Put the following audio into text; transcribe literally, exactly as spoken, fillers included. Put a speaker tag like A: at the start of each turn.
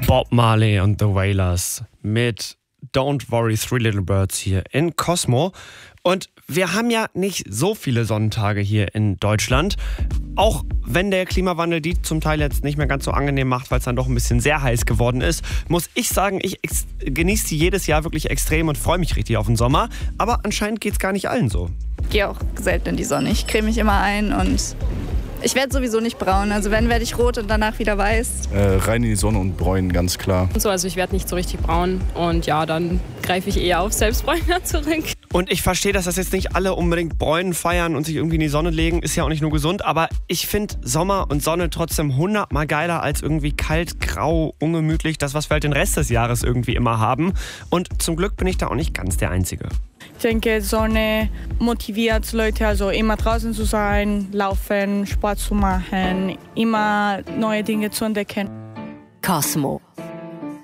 A: Bob Marley und The Wailers mit Don't Worry Three Little Birds hier in Cosmo. Und wir haben ja nicht so viele Sonnentage hier in Deutschland. Auch wenn der Klimawandel die zum Teil jetzt nicht mehr ganz so angenehm macht, weil es dann doch ein bisschen sehr heiß geworden ist, muss ich sagen, ich ex- genieße die jedes Jahr wirklich extrem und freue mich richtig auf den Sommer. Aber anscheinend geht es gar nicht allen so.
B: Ich gehe auch selten in die Sonne. Ich creme mich immer ein und ich werde sowieso nicht braun. Also wenn, werde ich rot und danach wieder weiß.
C: Äh, rein in die Sonne und bräunen, ganz klar.
D: Und so, also ich werde nicht so richtig braun und ja, dann greife ich eher auf Selbstbräuner zurück.
A: Und ich verstehe, dass das jetzt nicht alle unbedingt bräunen feiern und sich irgendwie in die Sonne legen, ist ja auch nicht nur gesund, aber ich finde Sommer und Sonne trotzdem hundertmal geiler als irgendwie kalt, grau, ungemütlich, das, was wir halt den Rest des Jahres irgendwie immer haben. Und zum Glück bin ich da auch nicht ganz der Einzige.
E: Ich denke, Sonne motiviert Leute, also immer draußen zu sein, laufen, Sport zu machen, immer neue Dinge zu entdecken.
F: Cosmo.